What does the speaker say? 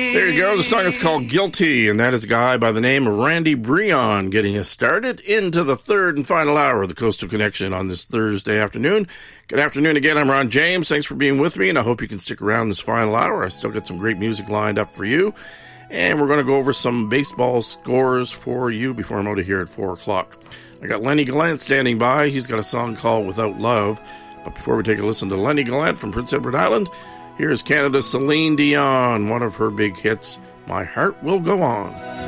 There you go. The song is called Guilty, and that is a guy by the name of Randy Breon getting us started into the third and final hour of the Coastal Connection on this Thursday afternoon. Good afternoon again. I'm Ron James. Thanks for being with me, and I hope you can stick around this final hour. I still got some great music lined up for you, and we're going to go over some baseball scores for you before I'm out of here at 4 o'clock. I got Lenny Gallant standing by. He's got a song called Without Love. But before we take a listen to Lenny Gallant from Prince Edward Island, here's Canada's Celine Dion, one of her big hits, My Heart Will Go On.